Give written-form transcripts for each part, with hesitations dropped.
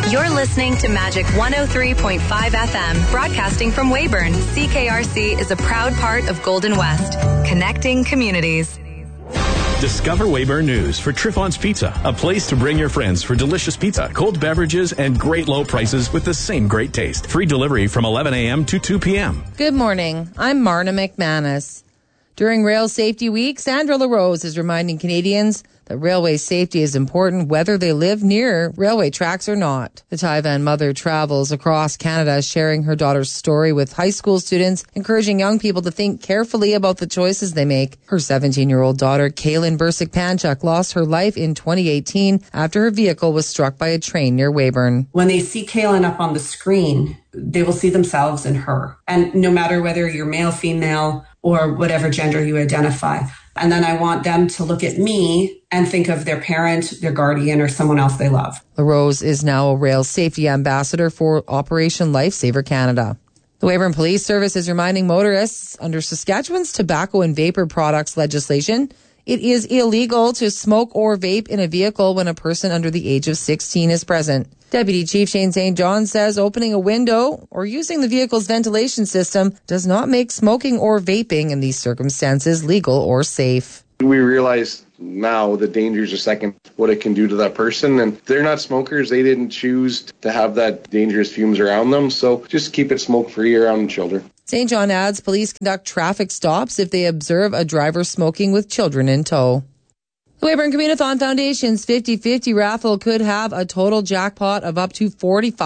You're listening to Magic 103.5 FM, broadcasting from Weyburn. CKRC is a proud part of Golden West, connecting communities. Discover Weyburn News for Triffon's Pizza, a place to bring your friends for delicious pizza, cold beverages, and great low prices with the same great taste. Free delivery from 11 a.m. to 2 p.m. Good morning. I'm Marna McManus. During Rail Safety Week, Sandra LaRose is reminding Canadians that railway safety is important whether they live near railway tracks or not. The Taiwan mother travels across Canada sharing her daughter's story with high school students, encouraging young people to think carefully about the choices they make. Her 17-year-old daughter, Kaylin Bursick-Panchuk, lost her life in 2018 after her vehicle was struck by a train near Weyburn. When they see Kaylin up on the screen, they will see themselves in her. And no matter whether you're male, female, or whatever gender you identify. And then I want them to look at me and think of their parent, their guardian, or someone else they love. LaRose is now a rail safety ambassador for Operation Lifesaver Canada. The Weyburn Police Service is reminding motorists under Saskatchewan's tobacco and vapor products legislation, it is illegal to smoke or vape in a vehicle when a person under the age of 16 is present. Deputy Chief Shane St. John says opening a window or using the vehicle's ventilation system does not make smoking or vaping in these circumstances legal or safe. We realize now the dangers of second, what it can do to that person. And they're not smokers. They didn't choose to have that dangerous fumes around them. So just keep it smoke-free around children. St. John adds police conduct traffic stops if they observe a driver smoking with children in tow. The Weyburn Communathon Foundation's 50-50 raffle could have a total jackpot of up to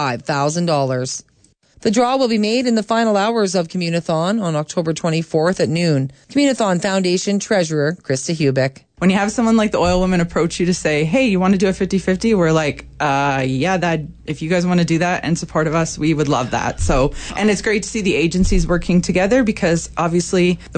$45,000. The draw will be made in the final hours of Communathon on October 24th at noon. Communathon Foundation Treasurer Krista Hubick. When you have someone like the Oil Women approach you to say, hey, you want to do a 50-50? We're like, yeah, that if you guys want to do that and support of us, we would love that. So, and it's great to see the agencies working together because obviously